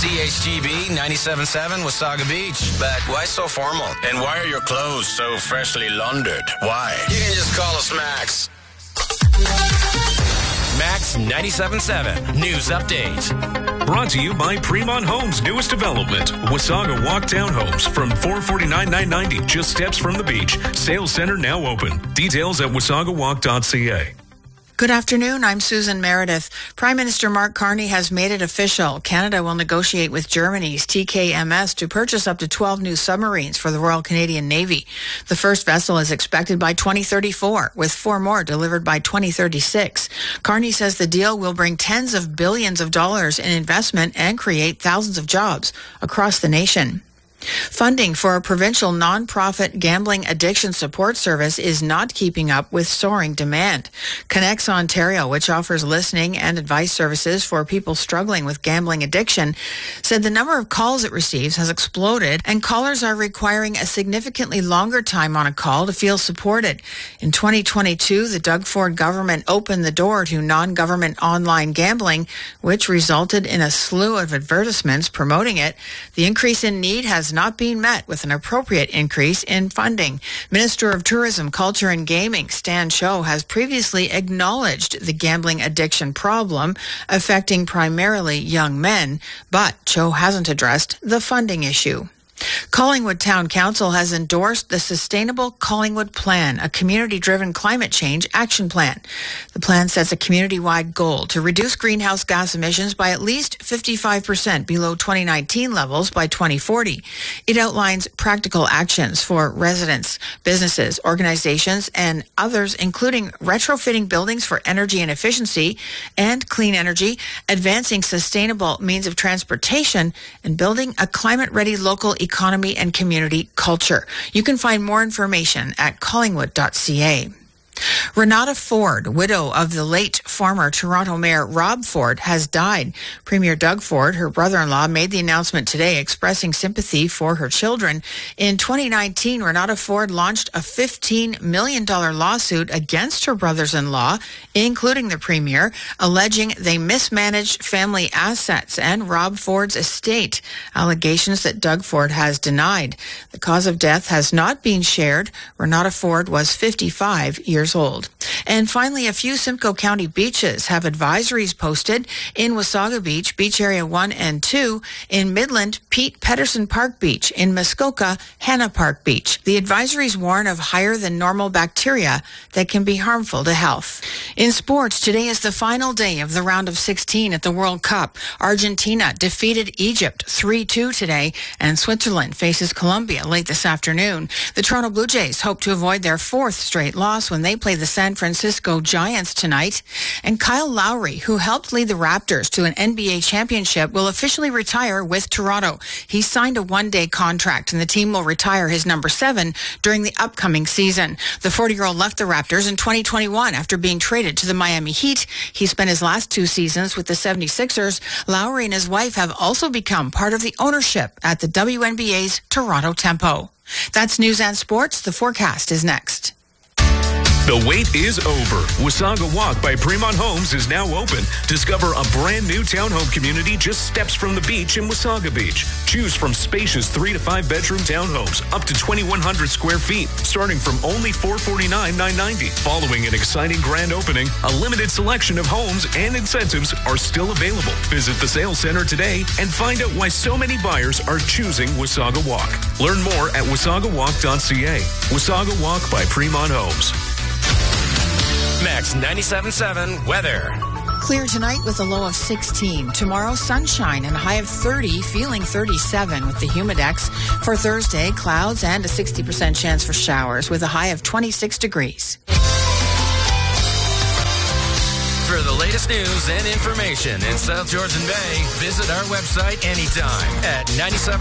CHGB 97.7 Wasaga Beach. But why so formal? And why are your clothes so freshly laundered? Why? You can just call us Max. Max 97.7 News Update. Brought to you by Fremont Homes' newest development, Wasaga Walk Townhomes from $449,990, just steps from the beach. Sales center now open. Details at wasagawalk.ca. Good afternoon. I'm Susan Meredith. Prime Minister Mark Carney has made it official. Canada will negotiate with Germany's TKMS to purchase up to 12 new submarines for the Royal Canadian Navy. The first vessel is expected by 2034, with 4 more delivered by 2036. Carney says the deal will bring tens of billions of dollars in investment and create thousands of jobs across the nation. Funding for a provincial nonprofit gambling addiction support service is not keeping up with soaring demand. Connects Ontario, which offers listening and advice services for people struggling with gambling addiction, said the number of calls it receives has exploded and callers are requiring a significantly longer time on a call to feel supported. In 2022, the Doug Ford government opened the door to non-government online gambling, which resulted in a slew of advertisements promoting it. The increase in need has not being met with an appropriate increase in funding. Minister of Tourism, Culture and Gaming, Stan Cho, has previously acknowledged the gambling addiction problem affecting primarily young men, but Cho hasn't addressed the funding issue. Collingwood Town Council has endorsed the Sustainable Collingwood Plan, a community-driven climate change action plan. The plan sets a community-wide goal to reduce greenhouse gas emissions by at least 55% below 2019 levels by 2040. It outlines practical actions for residents, businesses, organizations, and others, including retrofitting buildings for energy and efficiency and clean energy, advancing sustainable means of transportation, and building a climate-ready local economy and community culture. You can find more information at collingwood.ca. Renata Ford, widow of the late former Toronto Mayor Rob Ford, has died. Premier Doug Ford, her brother-in-law, made the announcement today expressing sympathy for her children. In 2019, Renata Ford launched a $15 million lawsuit against her brothers-in-law, including the Premier, alleging they mismanaged family assets and Rob Ford's estate, allegations that Doug Ford has denied. The cause of death has not been shared. Renata Ford was 55 years old. And finally, a few Simcoe County beaches have advisories posted. In Wasaga Beach, Beach Area 1 and 2. In Midland, Pete Pedersen Park Beach. In Muskoka, Hannah Park Beach. The advisories warn of higher than normal bacteria that can be harmful to health. In sports, today is the final day of the round of 16 at the World Cup. Argentina defeated Egypt 3-2 today, and Switzerland faces Colombia late this afternoon. The Toronto Blue Jays hope to avoid their 4th straight loss when they play the San Francisco Giants tonight. And Kyle Lowry, who helped lead the Raptors to an NBA championship, will officially retire with Toronto. He signed a one-day contract, and the team will retire his number 7 during the upcoming season. The 40-year-old left the Raptors in 2021 after being traded to the Miami Heat. He spent his last 2 seasons with the 76ers. Lowry and his wife have also become part of the ownership at the WNBA's Toronto Tempo. That's news and sports. The forecast is next. The wait is over. Wasaga Walk by Fremont Homes is now open. Discover a brand new townhome community just steps from the beach in Wasaga Beach. Choose from spacious 3 to 5 bedroom townhomes up to 2,100 square feet, starting from only $449,990. Following an exciting grand opening, a limited selection of homes and incentives are still available. Visit the sales center today and find out why so many buyers are choosing Wasaga Walk. Learn more at wasagawalk.ca. Wasaga Walk by Fremont Homes. Max 97.7 weather. Clear tonight with a low of 16. Tomorrow, sunshine and a high of 30, feeling 37 with the humidex. For Thursday, clouds and a 60% chance for showers with a high of 26 degrees. For the latest news and information in South Georgian Bay, visit our website anytime at 97